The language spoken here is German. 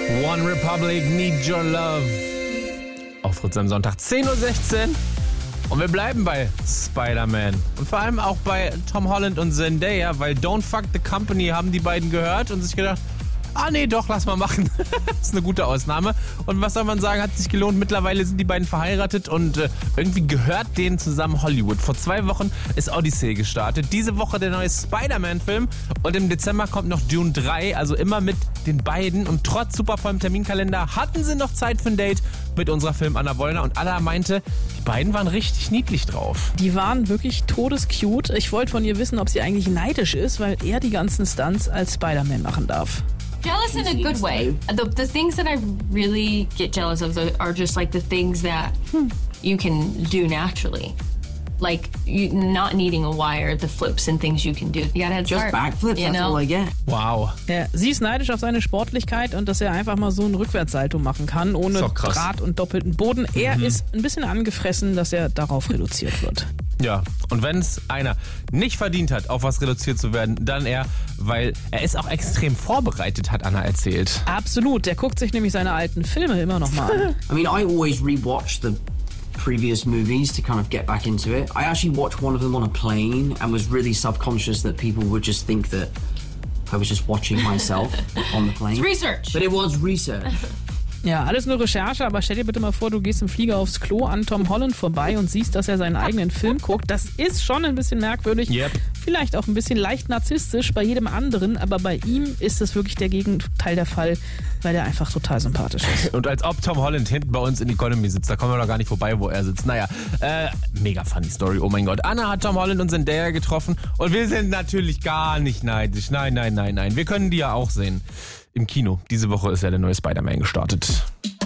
One Republic, Need Your Love. Auf Fritz am Sonntag, 10.16 Uhr. Und wir bleiben bei Spider-Man. Und vor allem auch bei Tom Holland und Zendaya, weil Don't Fuck the Company haben die beiden gehört und sich gedacht, nee, doch, lass mal machen. Das ist eine gute Ausnahme. Und was soll man sagen, hat sich gelohnt. Mittlerweile sind die beiden verheiratet und irgendwie gehört denen zusammen Hollywood. Vor 2 Wochen ist Odyssey gestartet. Diese Woche der neue Spider-Man-Film. Und im Dezember kommt noch Dune 3, also immer mit den beiden. Und trotz super vollem Terminkalender hatten sie noch Zeit für ein Date mit unserer Film Anna Wollner. Und Anna meinte, die beiden waren richtig niedlich drauf. Die waren wirklich todescute. Ich wollte von ihr wissen, ob sie eigentlich neidisch ist, weil er die ganzen Stunts als Spider-Man machen darf. Jealous in a good way. The things that I really get jealous of are just like the things that you can do naturally. Like you not needing a wire, the flips and things you can do. You gotta head Just start, backflips, you that's know? all I get. Wow. Ja, sie ist neidisch auf seine Sportlichkeit und dass er einfach mal so ein Rückwärtssalto machen kann, ohne Ist doch krass. Draht und doppelten Boden. Er ist ein bisschen angefressen, dass er darauf reduziert wird. Ja, und wenn es einer nicht verdient hat, auf was reduziert zu werden, dann er, weil er ist auch extrem vorbereitet, hat Anna erzählt. Absolut, der guckt sich nämlich seine alten Filme immer noch mal an. I mean, I always rewatch the previous movies to kind of get back into it. I actually watched one of them on a plane and was really self-conscious that people would just think that I was just watching myself on the plane. It's research. But it was research. Ja, alles nur Recherche, aber stell dir bitte mal vor, du gehst im Flieger aufs Klo an Tom Holland vorbei und siehst, dass er seinen eigenen Film guckt. Das ist schon ein bisschen merkwürdig. Yep. Vielleicht auch ein bisschen leicht narzisstisch bei jedem anderen, aber bei ihm ist das wirklich der Gegenteil der Fall, weil er einfach total sympathisch ist. Und als ob Tom Holland hinten bei uns in Economy sitzt, da kommen wir doch gar nicht vorbei, wo er sitzt. Naja, mega funny Story, oh mein Gott. Anna hat Tom Holland und Zendaya getroffen und wir sind natürlich gar nicht neidisch. Nein. Wir können die ja auch sehen. Im Kino. Diese Woche ist ja der neue Spider-Man gestartet.